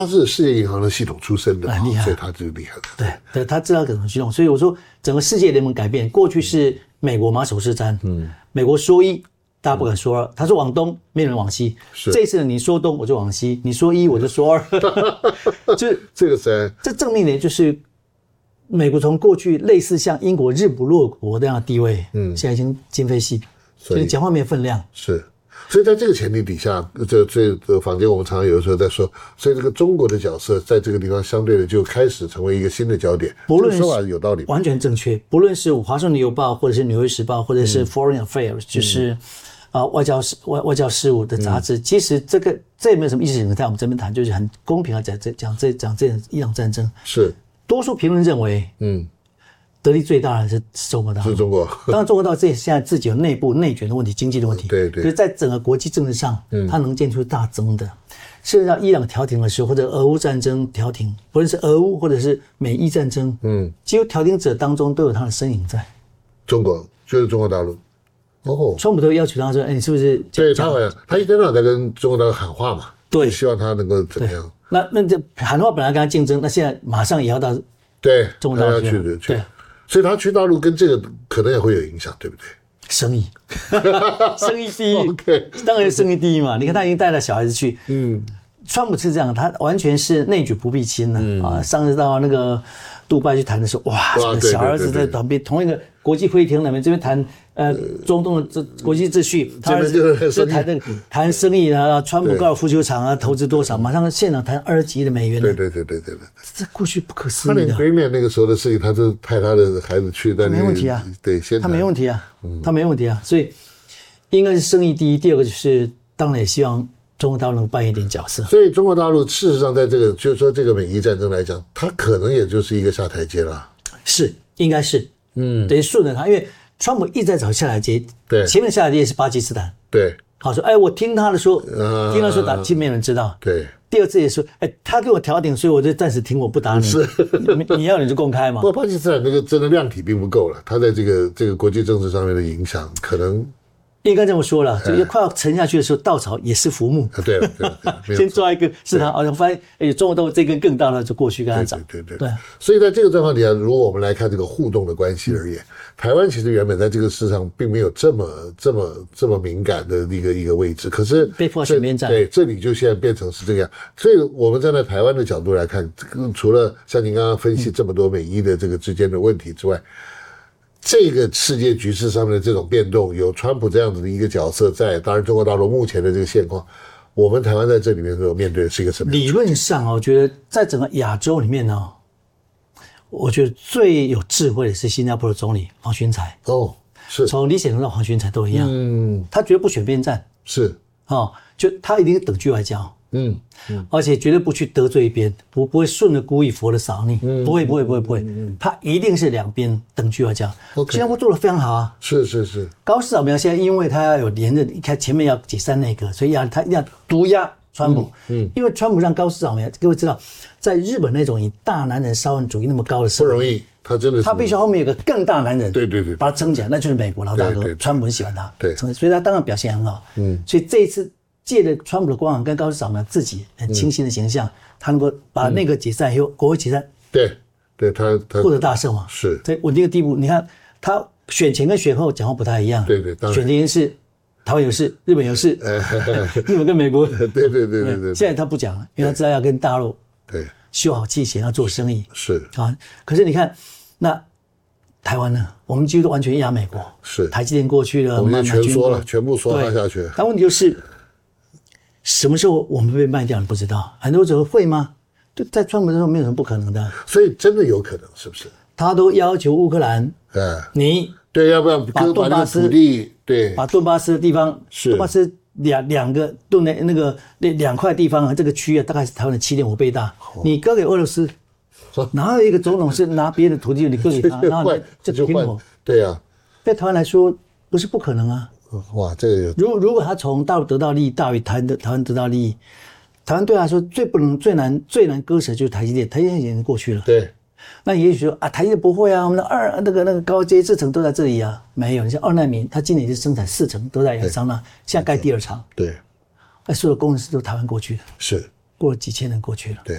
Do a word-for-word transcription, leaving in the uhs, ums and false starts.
他是世界银行的系统出身的， 很厉害， 所以他就厉害了。 对对，他知道怎么系统，所以我说整个世界联盟改变，过去是美国马首是瞻，嗯，美国说一，大家不敢说二，他说往东，没人往西。这一次你说东我就往西，你说一我就说二，就这个是这证明的就是美国从过去类似像英国日不落国这样的地位，嗯，现在已经今非昔比，所以讲话没有分量。 是。所以在这个前提底下，这这个坊间我们常常有的时候在说，所以这个中国的角色在这个地方相对的就开始成为一个新的焦点。 不论这个说法有道理， 完全正确。不论是华盛顿邮报，或者是纽约时报，或者是 Foreign Affairs，、嗯、就是啊、呃、外交事外外交事务的杂志，嗯、其实这个这也没有什么意识形态，我们这边谈就是很公平的讲这讲这讲这伊朗战争。 是多数评论认为，嗯。得利最大的是中国大陆， 是中国。 当然，中国大陆这现在自己有内部内卷的问题、经济的问题。 对对。 可是，在整个国际政治上，嗯，它能见出大增的。甚至到伊朗调停的时候，或者俄乌战争调停，不论是俄乌或者是美伊战争，嗯，几乎调停者当中都有他的身影在。 中国就是中国大陆。哦。 川普都要求他说：“哎，你是不是？” 对他好像他一天到晚在跟中国大陆喊话嘛， 对， 希望他能够怎么样？ 那那这喊话本来跟他竞争，那现在马上也要到对中国大陆去的， 对。 所以他去大陆跟这个可能也会有影响，对不对？ 生意，生意第一， okay. 当然生意第一嘛。你看他已经带了小孩子去，嗯，川普是这样，他完全是内举不避亲了、嗯、啊。上次到那个杜拜去谈的时候，哇，哇小儿子在旁边同一个国际会议厅里面，这边谈呃中东的这国际秩序，他儿子就谈这个谈生意啊，川普高尔夫球场啊，投资多少，马上现场谈二十几亿的美元。 对对对对对对， 这过去不可思议的。 他连北面那个时候的事情，他就派他的孩子去，但没问题啊， 对，先他没问题啊，嗯、他没问题啊，所以应该是生意第一，第二个就是当然也希望中国大陆能扮演一点角色。 所以中国大陆事实上在这个就是说这个美伊战争来讲，它可能也就是一个下台阶了。 是，应该是，嗯，等于顺着他，因为川普一直在找下台阶， 对， 前面下台阶是巴基斯坦， 对， 好说，哎，我听他的说，呃、听他说打，其实没有人知道， 对。 第二次也说，哎，他给我调停，所以我就暂时停，我不打你。 是， 你, 你要你就公开嘛。 不过巴基斯坦那个真的量体并不够了，他在这个这个国际政治上面的影响，可能应该这么说了，就快要沉下去的时候，稻草也是浮木。 对了，对了， 先抓一根是他，好像发现哎，中国大陆这根更大了，就过去跟他涨。 对对对对。 所以在这个状况底下，如果我们来看这个互动的关系而言，嗯、台湾其实原本在这个市场并没有这么这么这么敏感的一个一个位置，可是被迫选边站。 对，这里就现在变成是这样。所以我们站在台湾的角度来看，这个除了像您刚刚分析这么多美伊的这个之间的问题之外。嗯这个世界局势上面的这种变动，有川普这样子的一个角色在，当然中国大陆目前的这个现况，我们台湾在这里面所面对的是一个什么？ 理论上我觉得在整个亚洲里面呢，我觉得最有智慧的是新加坡的总理黄循财。 哦，是从李显龙到黄循财都一样，嗯，他绝对不选边站， 是哦，就他一定是等距外交。嗯嗯， 而且绝对不去得罪一边，不不会顺着故意佛的扫逆，嗯，不会不会不会不会，嗯、他一定是两边等距外交。新加坡做得非常好啊， 是是是。 高市早苗现在因为他要有连任，看前面要解散内阁，所以要他要毒压川普，嗯，嗯因为川普让高市早苗，各位知道，在日本那种以大男人沙文主义那么高的社会不容易，他真的是他必须后面有个更大男人， 对对对， 把他撑起来，那就是美国老大哥， 对对对川普很喜欢他， 对， 所以他当然表现很好，嗯，所以这一次。借着川普的光环跟高市早苗自己很清新的形象，嗯、他能够把那个解散以后，国会解散， 对，对他他获得大胜嘛， 是在稳定的地步。你看他选前跟选后讲话不太一样， 对对，当然选前是台湾有事，日本有事，日本跟美国， 对对对对对。 现在他不讲了，因为他知道要跟大陆对修好气弦，要做生意是啊。可是你看那台湾呢，我们几乎都完全压美国， 是台积电过去了， 我们全缩了，全部缩下去。 但问题就是。什么时候我们被卖掉？你不知道，很多时候会吗？就在川普的时候没有什么不可能的， 所以真的有可能，是不是？ 他都要求乌克兰， 嗯， 你对，要不然把顿巴斯土地，对， 把顿巴斯的地方，顿巴斯两两个顿的那个那两块地方啊，这个区啊，大概是台湾的七点五倍大，哦、你割给俄罗斯，哪有一个总统是拿别人的土地你割给他，然后就停火？ 对呀、啊， 对台湾来说不是不可能啊。 哇，这个如如果他从大陆得到利益大于台湾的台湾得到利益，台湾对他来说最不能最难最难割舍就是台积电，台积电已经过去了。 对， 那也许说啊，台积电不会啊，我们的二那个那个高阶制程都在这里啊，没有，你像二奈米，它今年就生产四成都在亚利桑那，现在盖第二厂。 对， 那所有工程师都台湾过去的， 是过了几千人过去了。 对，